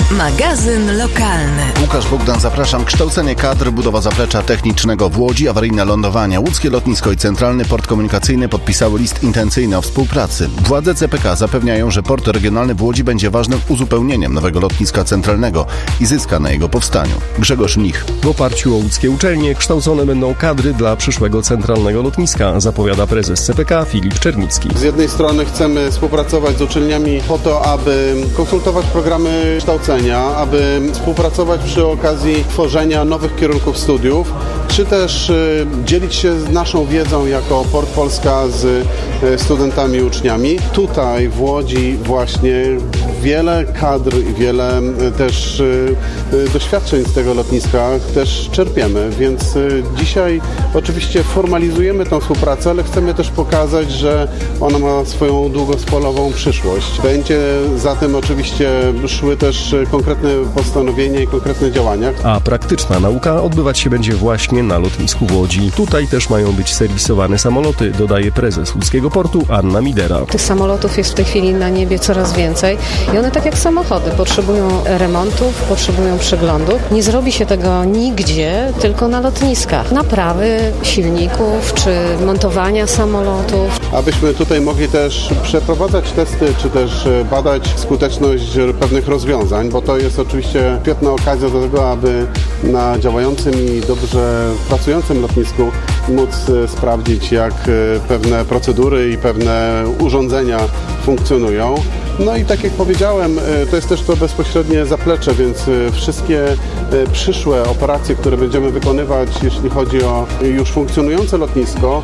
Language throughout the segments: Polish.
Magazyn lokalny. Łukasz Bogdan, zapraszam. Kształcenie kadr, budowa zaplecza technicznego w Łodzi, awaryjne lądowania. Łódzkie Lotnisko i Centralny Port Komunikacyjny podpisały list intencyjny o współpracy. Władze CPK zapewniają, że port regionalny w Łodzi będzie ważnym uzupełnieniem nowego lotniska centralnego i zyska na jego powstaniu. Grzegorz Mnich. W oparciu o łódzkie uczelnie kształcone będą kadry dla przyszłego centralnego lotniska, zapowiada prezes CPK Filip Czernicki. Z jednej strony chcemy współpracować z uczelniami po to, aby konsultować programy kształcenia, aby współpracować przy okazji tworzenia nowych kierunków studiów, czy też dzielić się naszą wiedzą jako Port Polska z studentami i uczniami. Tutaj w Łodzi właśnie wiele kadr i wiele też doświadczeń z tego lotniska też czerpiemy, więc dzisiaj oczywiście formalizujemy tę współpracę, ale chcemy też pokazać, że ona ma swoją długospolową przyszłość. Będzie za tym oczywiście szły też konkretne postanowienia i konkretne działania. A praktyczna nauka odbywać się będzie właśnie na lotnisku w Łodzi. Tutaj też mają być serwisowane samoloty, dodaje prezes łódzkiego portu Anna Midera. Tych samolotów jest w tej chwili na niebie coraz więcej i one tak jak samochody potrzebują remontów, potrzebują przeglądów. Nie zrobi się tego nigdzie, tylko na lotniskach. Naprawy silników czy montowania samolotów. Abyśmy tutaj mogli też przeprowadzać testy, czy też badać skuteczność pewnych rozwiązań, bo to jest oczywiście świetna okazja do tego, aby na działającym i dobrze pracującym lotnisku móc sprawdzić, jak pewne procedury i pewne urządzenia funkcjonują. No i tak jak powiedziałem, to jest też to bezpośrednie zaplecze, więc wszystkie przyszłe operacje, które będziemy wykonywać, jeśli chodzi o już funkcjonujące lotnisko,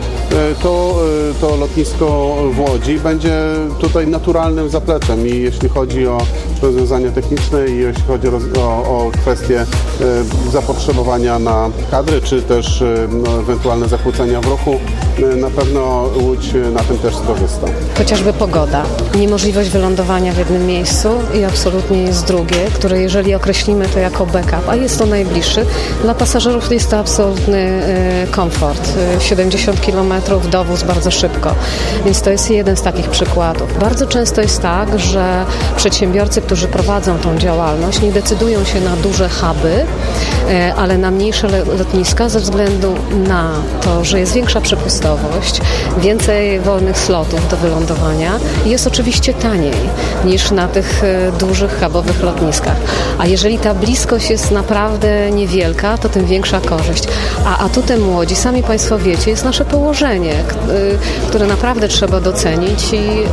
to lotnisko w Łodzi będzie tutaj naturalnym zapleczem i jeśli chodzi o rozwiązania techniczne i jeśli chodzi o kwestie zapotrzebowania na kadry, czy też ewentualne zakłócenia w ruchu, na pewno Łódź na tym też skorzysta. Chociażby pogoda, niemożliwość wylądowania w jednym miejscu i absolutnie jest drugie, które jeżeli określimy to jako backup, a jest to najbliższy, dla pasażerów jest to absolutny komfort. 70 km dowóz bardzo szybko, więc to jest jeden z takich przykładów. Bardzo często jest tak, że przedsiębiorcy, którzy prowadzą tą działalność, nie decydują się na duże huby, ale na mniejsze lotniska ze względu na to, że jest większa przepustowość, więcej wolnych slotów do wylądowania i jest oczywiście taniej niż na tych dużych hubowych lotniskach. A jeżeli ta bliskość jest naprawdę niewielka, to tym większa korzyść. A atutem Łodzi, sami Państwo wiecie, jest nasze położenie, które naprawdę trzeba docenić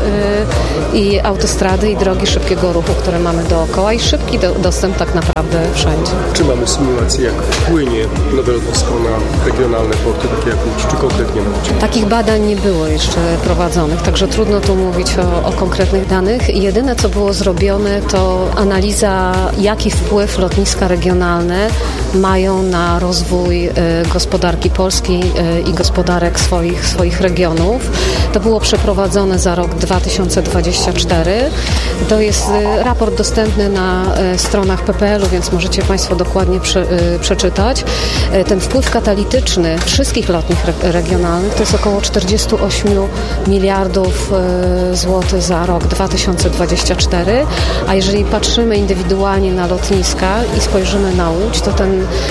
i autostrady i drogi szybkiego ruchu, które mamy dookoła i szybki dostęp tak naprawdę wszędzie. Czy mamy symulację, jak wpłynie nowe lotnisko na regionalne porty, takie jak Łódź, czy konkretnie na Łódź? Takich badań nie było jeszcze prowadzonych, także trudno tu mówić o konkretnych danych. Jedyne, co było zrobione, to analiza, jaki wpływ lotniska regionalne mają na rozwój gospodarki Polski i gospodarek swoich regionów. To było przeprowadzone za rok 2024. To jest raport dostępny na stronach PPL-u, więc możecie Państwo dokładnie przeczytać. Ten wpływ katalityczny wszystkich lotnisk regionalnych to jest około 48 miliardów złotych za rok 2024, a jeżeli patrzymy indywidualnie na lotniska i spojrzymy na Łódź, to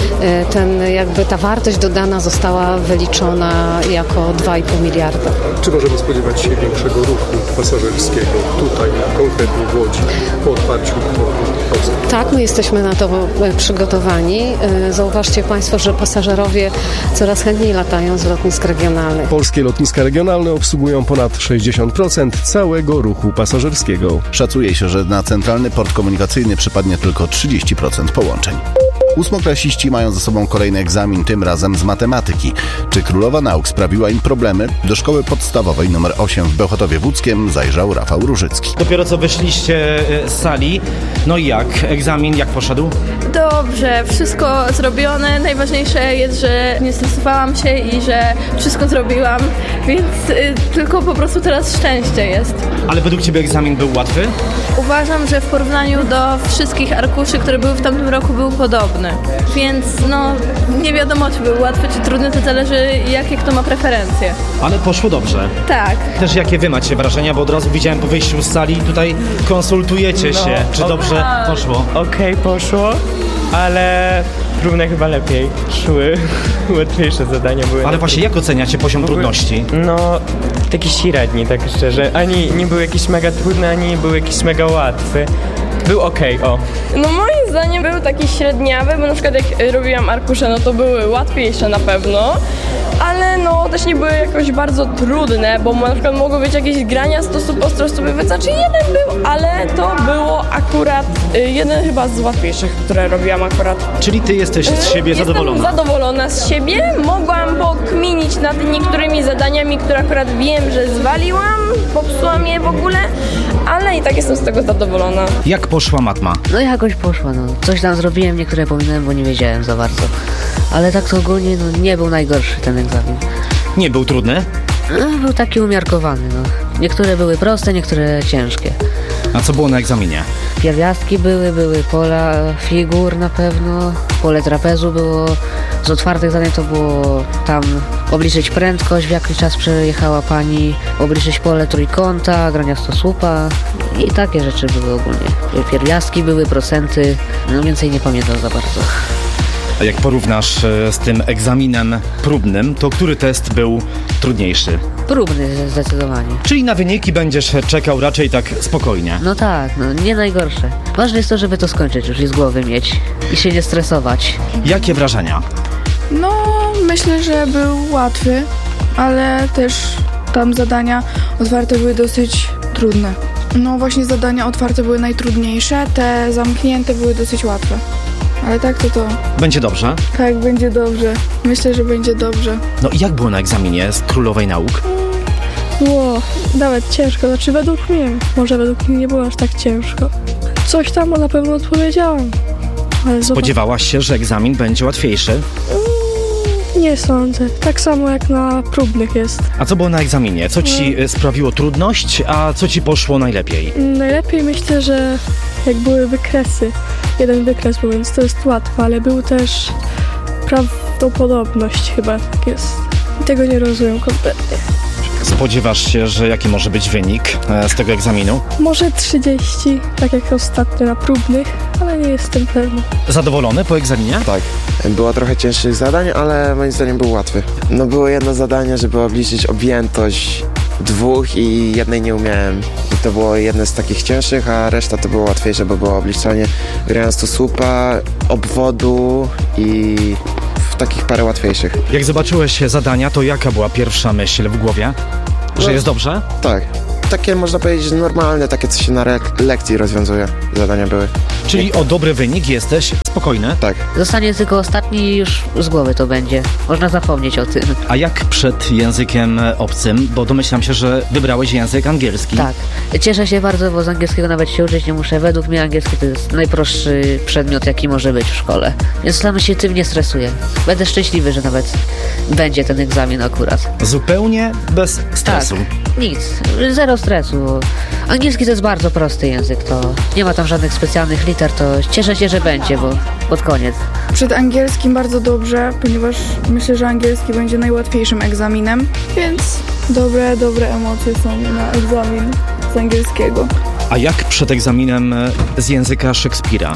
ta wartość dodana została wyliczona jako 2,5 miliarda. Czy możemy spodziewać się większego ruchu pasażerskiego tutaj, konkretnie w Łodzi, po otwarciu Polski? Tak, my jesteśmy na to przygotowani. Zauważcie Państwo, że pasażerowie coraz chętniej latają z lotnisk regionalnych. Polskie lotniska regionalne obsługują ponad 60% całego ruchu pasażerskiego. Szacuje się, że na Centralny Port Komunikacyjny przypadnie tylko 30% połączeń. Ósmoklasiści mają za sobą kolejny egzamin, tym razem z matematyki. Czy Królowa Nauk sprawiła im problemy? Do szkoły podstawowej nr 8 w Bełchatowie Łódzkiem zajrzał Rafał Różycki. Dopiero co wyszliście z sali. No i jak? Egzamin jak poszedł? Dobrze, wszystko zrobione. Najważniejsze jest, że nie stresowałam się i że wszystko zrobiłam, więc tylko po prostu teraz szczęście jest. Ale według Ciebie egzamin był łatwy? Uważam, że w porównaniu do wszystkich arkuszy, które były w tamtym roku, był podobny. trudny. Więc no nie wiadomo, czy był łatwy, czy trudny, to zależy jakie kto ma preferencje. Ale poszło dobrze. Tak. Też jakie wy macie wrażenia, bo od razu widziałem po wyjściu z sali, tutaj konsultujecie się, czy dobrze poszło. Okej, poszło, ale próbne chyba lepiej szły. Łatwiejsze zadania były. Ale właśnie jak oceniacie poziom trudności? No, taki średni, tak szczerze. Ani nie był jakiś mega trudny, ani nie był jakiś mega łatwy. Był okej, o. No moim zdaniem był taki średniawy, bo na przykład jak robiłam arkusze, no to były łatwiejsze na pewno, ale no też nie były jakoś bardzo trudne, bo na przykład mogły być jakieś grania ostro sobie wystarczy jeden był, ale to było akurat jeden chyba z łatwiejszych, które robiłam akurat. Czyli ty jesteś z siebie zadowolona? Jestem zadowolona z siebie, mogłam pokminić nad niektórymi zadaniami, które akurat wiem, że zwaliłam, popsułam je w ogóle, ale i tak jestem z tego zadowolona. Jak poszła matma? No jakoś poszła, no. Coś tam zrobiłem, niektóre pominąłem, bo nie wiedziałem za bardzo. Ale tak to ogólnie, no nie był najgorszy ten egzamin. Nie był trudny? No, był taki umiarkowany, no. Niektóre były proste, niektóre ciężkie. A co było na egzaminie? Pierwiastki były pola figur na pewno, pole trapezu było. Z otwartych zadań to było tam obliczyć prędkość, w jaki czas przejechała pani, obliczyć pole trójkąta, grania stosłupa i takie rzeczy były ogólnie. Pierwiastki były, procenty, no więcej nie pamiętam za bardzo. A jak porównasz z tym egzaminem próbnym, to który test był trudniejszy? Próbny zdecydowanie. Czyli na wyniki będziesz czekał raczej tak spokojnie? No tak, no nie najgorsze. Ważne jest to, żeby to skończyć już i z głowy mieć i się nie stresować. Jakie wrażenia? No, myślę, że był łatwy, ale też tam zadania otwarte były dosyć trudne. No właśnie zadania otwarte były najtrudniejsze, te zamknięte były dosyć łatwe. Ale tak to... Będzie dobrze? Tak, będzie dobrze. Myślę, że będzie dobrze. No i jak było na egzaminie z Królowej Nauk? Nawet ciężko. Znaczy według mnie, może według mnie nie było aż tak ciężko. Coś tam na pewno odpowiedziałam. Ale Spodziewałaś się, że egzamin będzie łatwiejszy? Nie sądzę. Tak samo jak na próbnych jest. A co było na egzaminie? Co ci sprawiło trudność, a co ci poszło najlepiej? Najlepiej myślę, że jak były wykresy. Jeden wykres był, więc to jest łatwe, ale był też prawdopodobność chyba, tak jest. I tego nie rozumiem kompletnie. Spodziewasz się, że jaki może być wynik z tego egzaminu? Może 30, tak jak ostatnio na próbnych, ale nie jestem pewny. Zadowolony po egzaminie? Tak. Było trochę cięższych zadań, ale moim zdaniem był łatwy. No było jedno zadanie, żeby obliczyć objętość dwóch i jednej nie umiałem. I to było jedno z takich cięższych, a reszta to było łatwiejsze, bo było obliczanie grania stosłupa, obwodu i takich parę łatwiejszych. Jak zobaczyłeś zadania, to jaka była pierwsza myśl w głowie? Że jest dobrze? Tak. Takie można powiedzieć normalne, takie co się na lekcji rozwiązuje. Zadania były. Czyli o dobry wynik jesteś spokojny? Tak. Zostanie tylko ostatni i już z głowy to będzie. Można zapomnieć o tym. A jak przed językiem obcym? Bo domyślam się, że wybrałeś język angielski. Tak. Cieszę się bardzo, bo z angielskiego nawet się uczyć nie muszę. Według mnie angielski to jest najprostszy przedmiot, jaki może być w szkole. Więc sam się tym nie stresuję. Będę szczęśliwy, że nawet będzie ten egzamin akurat. Zupełnie bez stresu? Tak. Nic. Zero stresu. Angielski to jest bardzo prosty język. To nie ma tam żadnych specjalnych liter. To cieszę się, że będzie, bo pod koniec. Przed angielskim bardzo dobrze, ponieważ myślę, że angielski będzie najłatwiejszym egzaminem, więc dobre emocje są na egzamin z angielskiego. A jak przed egzaminem z języka Szekspira?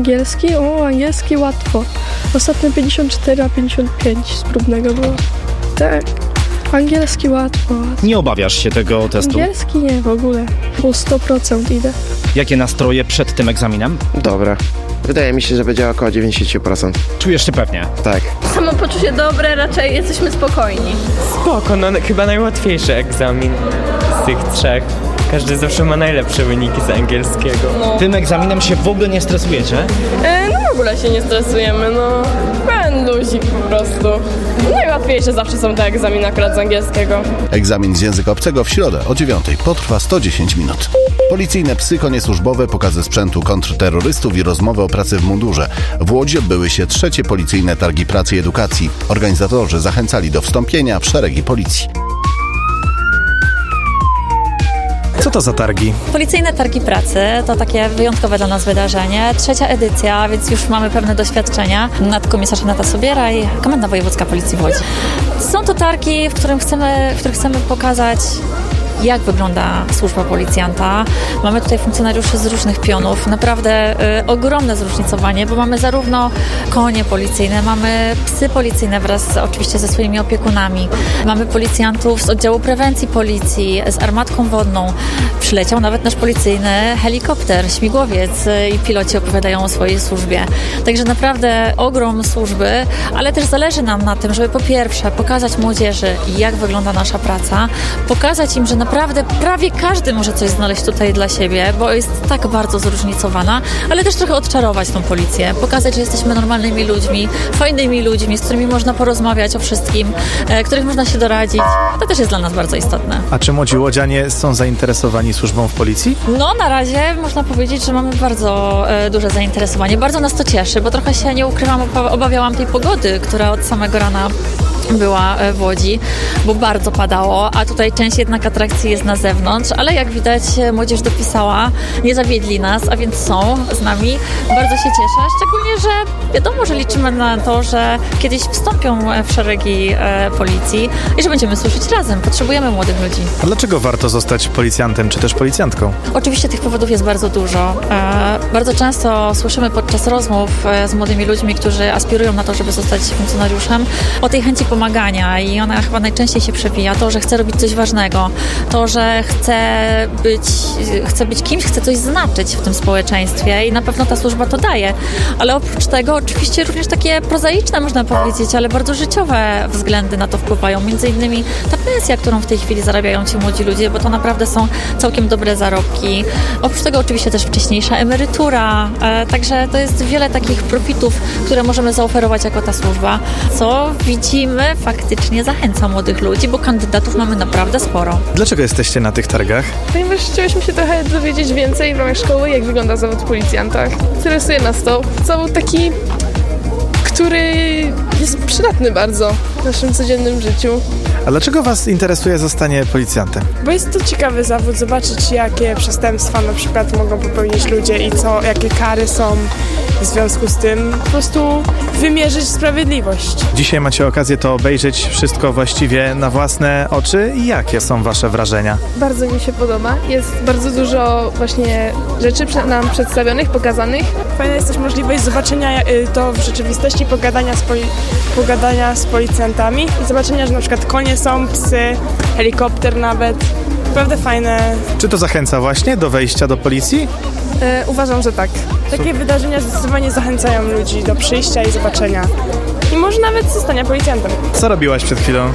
Angielski łatwo. Ostatnio 54 a 55 z próbnego było. Tak. Angielski łatwo. Nie obawiasz się tego testu? Angielski nie, w ogóle. Po 100% idę. Jakie nastroje przed tym egzaminem? Dobre. Wydaje mi się, że będzie około 90%. Czujesz się pewnie? Tak. Samopoczucie dobre, raczej jesteśmy spokojni. Spoko, no chyba najłatwiejszy egzamin z tych trzech. Każdy zawsze ma najlepsze wyniki z angielskiego. No. Tym egzaminem się w ogóle nie stresujecie? No w ogóle się nie stresujemy, no. Pełen luzik po prostu. Najłatwiejsze zawsze są te egzaminy akurat z angielskiego. Egzamin z języka obcego w środę o 9:00 potrwa 110 minut. Policyjne psy, konie służbowe, pokazy sprzętu kontrterrorystów i rozmowy o pracy w mundurze. W Łodzi odbyły się 3. policyjne targi pracy i edukacji. Organizatorzy zachęcali do wstąpienia w szeregi policji. Co to za targi? Policyjne Targi Pracy to takie wyjątkowe dla nas wydarzenie. 3. edycja, więc już mamy pewne doświadczenia. Nadkomisarz Renata Sobieraj, Komenda Wojewódzka Policji w Łodzi. Są to targi, w których chcemy pokazać, jak wygląda służba policjanta. Mamy tutaj funkcjonariuszy z różnych pionów. Naprawdę ogromne zróżnicowanie, bo mamy zarówno konie policyjne, mamy psy policyjne wraz oczywiście ze swoimi opiekunami. Mamy policjantów z oddziału prewencji policji, z armatką wodną. Przyleciał nawet nasz policyjny helikopter, śmigłowiec i piloci opowiadają o swojej służbie. Także naprawdę ogrom służby, ale też zależy nam na tym, żeby po pierwsze pokazać młodzieży, jak wygląda nasza praca, pokazać im, że naprawdę prawie każdy może coś znaleźć tutaj dla siebie, bo jest tak bardzo zróżnicowana, ale też trochę odczarować tą policję, pokazać, że jesteśmy normalnymi ludźmi, fajnymi ludźmi, z którymi można porozmawiać o wszystkim, których można się doradzić. To też jest dla nas bardzo istotne. A czy młodzi łodzianie są zainteresowani służbą w policji? No, na razie można powiedzieć, że mamy bardzo duże zainteresowanie. Bardzo nas to cieszy, bo trochę się, nie ukrywam, obawiałam tej pogody, która od samego rana była w Łodzi, bo bardzo padało, a tutaj część jednak atrakcji jest na zewnątrz, ale jak widać młodzież dopisała, nie zawiedli nas, a więc są z nami. Bardzo się cieszę, szczególnie, że wiadomo, że liczymy na to, że kiedyś wstąpią w szeregi policji i że będziemy służyć razem. Potrzebujemy młodych ludzi. A dlaczego warto zostać policjantem czy też policjantką? Oczywiście tych powodów jest bardzo dużo. Bardzo często słyszymy podczas rozmów z młodymi ludźmi, którzy aspirują na to, żeby zostać funkcjonariuszem, o tej chęci pomagania i ona chyba najczęściej się przewija. To, że chce robić coś ważnego, to, że chce być kimś, chce coś znaczyć w tym społeczeństwie i na pewno ta służba to daje. Ale oprócz tego oczywiście również takie prozaiczne, można powiedzieć, ale bardzo życiowe względy na to wpływają. Między innymi ta pensja, którą w tej chwili zarabiają ci młodzi ludzie, bo to naprawdę są całkiem dobre zarobki. Oprócz tego oczywiście też wcześniejsza emerytura. Także to jest wiele takich profitów, które możemy zaoferować jako ta służba, co widzimy faktycznie zachęca młodych ludzi, bo kandydatów mamy naprawdę sporo. Dlaczego jesteście na tych targach? Ponieważ chciałyśmy się trochę dowiedzieć więcej w ramach szkoły, jak wygląda zawód policjanta. Interesuje nas to. Zawód taki, który jest przydatny bardzo w naszym codziennym życiu. A dlaczego was interesuje zostanie policjantem? Bo jest to ciekawy zawód, zobaczyć jakie przestępstwa na przykład mogą popełnić ludzie i jakie kary są w związku z tym. Po prostu wymierzyć sprawiedliwość. Dzisiaj macie okazję to obejrzeć wszystko właściwie na własne oczy. I jakie są wasze wrażenia? Bardzo mi się podoba. Jest bardzo dużo właśnie rzeczy nam przedstawionych, pokazanych. Fajna jest też możliwość zobaczenia to w rzeczywistości, pogadania z policjantami i zobaczenia, że na przykład konie są, psy, helikopter nawet. Naprawdę fajne. Czy to zachęca właśnie do wejścia do policji? Uważam, że tak. Takie wydarzenia zdecydowanie zachęcają ludzi do przyjścia i zobaczenia. I może nawet zostania policjantem. Co robiłaś przed chwilą?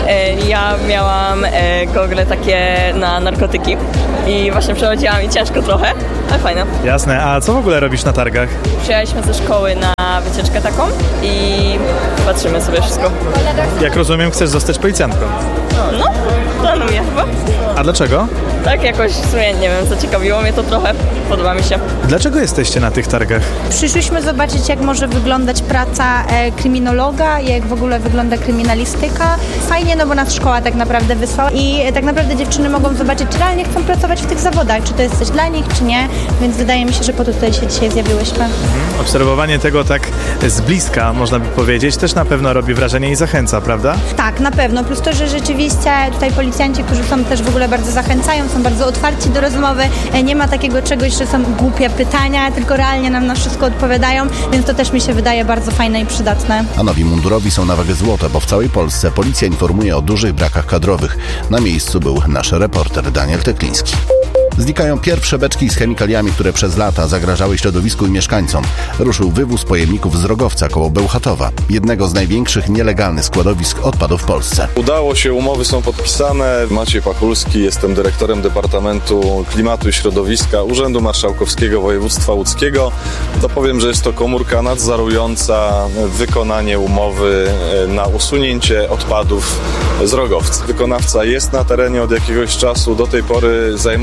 Ja miałam gogle takie na narkotyki i właśnie przechodziłam i ciężko trochę, ale fajne. Jasne, a co w ogóle robisz na targach? Przyjechaliśmy ze szkoły na wycieczkę taką i patrzymy sobie wszystko. Jak rozumiem, chcesz zostać policjantką? No, planuję chyba. A dlaczego? Tak jakoś w sumie, nie wiem, zaciekawiło mnie to trochę, podoba mi się. Dlaczego jesteście na tych targach? Przyszliśmy zobaczyć, jak może wyglądać praca kryminologa, jak w ogóle wygląda kryminalistyka. Fajnie, no bo nas szkoła tak naprawdę wysłała i tak naprawdę dziewczyny mogą zobaczyć, czy realnie chcą pracować w tych zawodach, czy to jest coś dla nich, czy nie, więc wydaje mi się, że po to tutaj się dzisiaj zjawiłyśmy. Obserwowanie tego tak z bliska, można by powiedzieć, też na pewno robi wrażenie i zachęca, prawda? Tak, na pewno, plus to, że rzeczywiście tutaj policjanci, którzy są też w ogóle bardzo zachęcają, są bardzo otwarci do rozmowy, nie ma takiego czegoś, że są głupie pytania, tylko realnie nam na wszystko odpowiadają, więc to też mi się wydaje bardzo fajne i przydatne. A nowi mundurowi są na wagę złota, bo w całej Polsce policja informuje o dużych brakach kadrowych. Na miejscu był nasz reporter Daniel Tekliński. Znikają pierwsze beczki z chemikaliami, które przez lata zagrażały środowisku i mieszkańcom. Ruszył wywóz pojemników z Rogowca koło Bełchatowa, jednego z największych nielegalnych składowisk odpadów w Polsce. Udało się, umowy są podpisane. Maciej Pachulski, jestem dyrektorem Departamentu Klimatu i Środowiska Urzędu Marszałkowskiego Województwa Łódzkiego. To powiem, że jest to komórka nadzorująca wykonanie umowy na usunięcie odpadów z Rogowca. Wykonawca jest na terenie od jakiegoś czasu, do tej pory zajmował się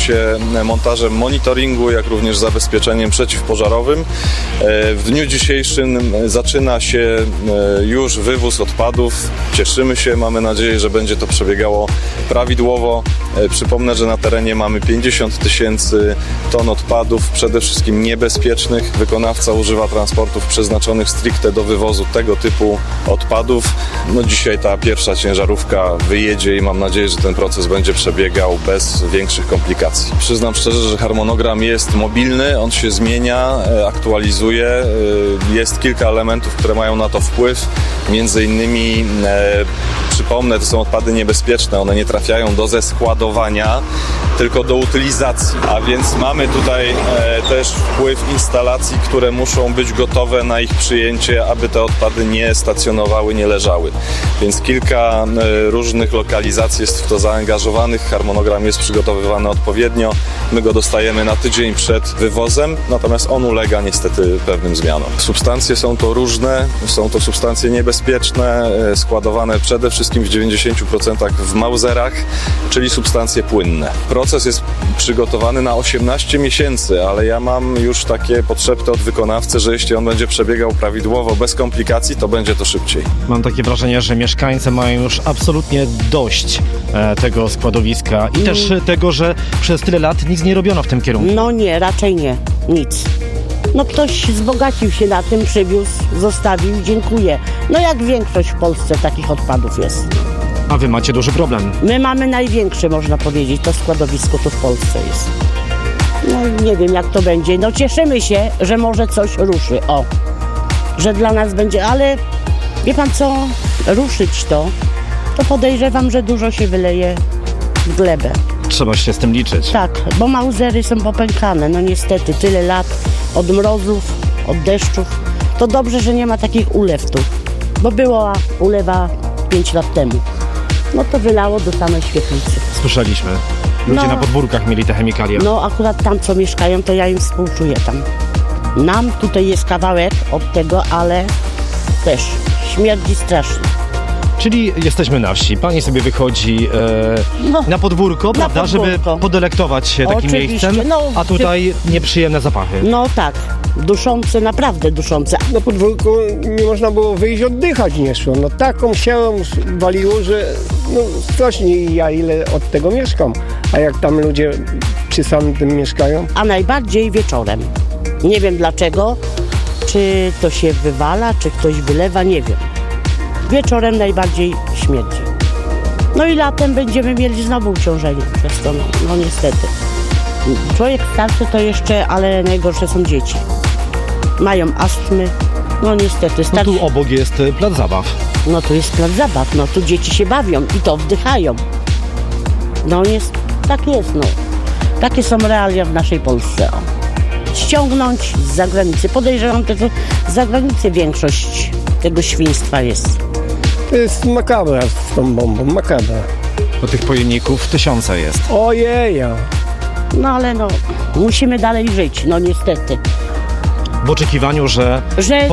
się montażem monitoringu, jak również zabezpieczeniem przeciwpożarowym. W dniu dzisiejszym zaczyna się już wywóz odpadów. Cieszymy się, mamy nadzieję, że będzie to przebiegało prawidłowo. Przypomnę, że na terenie mamy 50 000 ton odpadów, przede wszystkim niebezpiecznych. Wykonawca używa transportów przeznaczonych stricte do wywozu tego typu odpadów. No dzisiaj ta pierwsza ciężarówka wyjedzie i mam nadzieję, że ten proces będzie przebiegał bez większych komplikacji. Przyznam szczerze, że harmonogram jest mobilny, on się zmienia, aktualizuje. Jest kilka elementów, które mają na to wpływ. Między innymi, przypomnę, to są odpady niebezpieczne. One nie trafiają do zeskładowania, tylko do utylizacji. A więc mamy tutaj też wpływ instalacji, które muszą być gotowe na ich przyjęcie, aby te odpady nie stacjonowały, nie leżały. Więc kilka różnych lokalizacji jest w to zaangażowanych. Harmonogram jest przygotowywany odpowiednio. My go dostajemy na tydzień przed wywozem, natomiast on ulega niestety pewnym zmianom. Substancje są to różne, są to substancje niebezpieczne, składowane przede wszystkim w 90% w mauzerach, czyli substancje płynne. Proces jest przygotowany na 18 miesięcy, ale ja mam już takie podszepty od wykonawcy, że jeśli on będzie przebiegał prawidłowo, bez komplikacji, to będzie to szybciej. Mam takie wrażenie, że mieszkańcy mają już absolutnie dość tego składowiska i też tego, że przez tyle lat nic nie robiono w tym kierunku. No nie, raczej nie. Nic. No ktoś wzbogacił się na tym, przywiózł, zostawił, dziękuję. No jak większość w Polsce takich odpadów jest. A wy macie duży problem. My mamy największe, można powiedzieć, to składowisko tu w Polsce jest. No nie wiem jak to będzie. No cieszymy się, że może coś ruszy. O, że dla nas będzie, ale wie pan co, ruszyć to podejrzewam, że dużo się wyleje w glebę. Trzeba się z tym liczyć. Tak, bo mauzery są popękane, no niestety, tyle lat od mrozów, od deszczów. To dobrze, że nie ma takich ulew tu, bo była ulewa 5 lat temu. No to wylało do samej świetlicy. Słyszeliśmy. Ludzie na podwórkach mieli te chemikalia. No akurat tam, co mieszkają, to ja im współczuję tam. Nam tutaj jest kawałek od tego, ale też śmierdzi strasznie. Czyli jesteśmy na wsi. Pani sobie wychodzi na podwórko, prawda, żeby podelektować się takim miejscem, a tutaj nieprzyjemne zapachy. No tak, duszące, naprawdę duszące. Na podwórku nie można było wyjść, oddychać nie szło. No taką siarą waliło, że no strasznie ja ile od tego mieszkam. A jak tam ludzie przy samym tym mieszkają? A najbardziej wieczorem. Nie wiem dlaczego, czy to się wywala, czy ktoś wylewa, nie wiem. Wieczorem najbardziej śmierdzi. No i latem będziemy mieli znowu uciążenie przez to, no niestety. Człowiek starszy to jeszcze, ale najgorsze są dzieci. Mają astmy, no niestety. No tu obok jest plac zabaw. No tu jest plac zabaw, no tu dzieci się bawią i to wdychają. No jest, tak jest, no. Takie są realia w naszej Polsce. O. Ściągnąć z zagranicy. Podejrzewam też, że z zagranicy większość tego świństwa jest. To jest makabra z tą bombą, makabra. Bo tych pojemników tysiące jest. Ojeja. No ale no, musimy dalej żyć, no niestety. W oczekiwaniu, że